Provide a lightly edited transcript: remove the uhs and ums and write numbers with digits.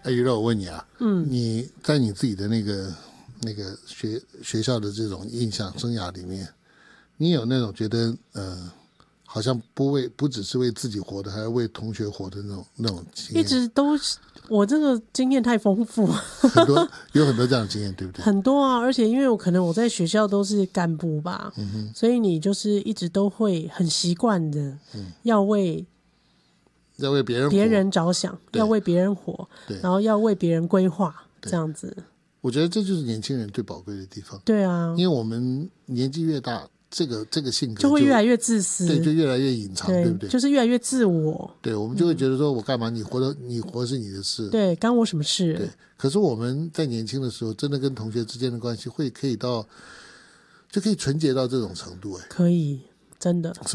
于若我问你啊，你在你自己的那个学校的这种印象生涯里面，你有那种觉得好像不只是为自己活的，还要为同学活的那种经验？ 一直都是我这个经验太丰富， 有很多这样的经验，对不对？ 很多啊，而且因为可能我在学校都是干部吧，所以你就是一直都会很习惯的，要为别人着想，要为别人活，然后要为别人规划，这样子。 我觉得这就是年轻人最宝贵的地方。 对啊， 因为我们年纪越大，这个性格就会越来越自私， 对，就越来越隐藏，对不对？ 就是越来越自我。 对，我们就会觉得说，我干嘛？你活是你的事， 对，干我什么事？ 对。可是我们在年轻的时候，真的跟同学之间的关系可以纯洁到这种程度， 可以，真的。